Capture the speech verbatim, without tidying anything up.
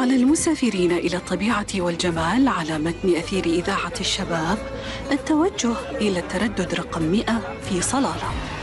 على المسافرين إلى الطبيعة والجمال على متن أثير إذاعة الشباب التوجه إلى التردد رقم مئة في صلالة.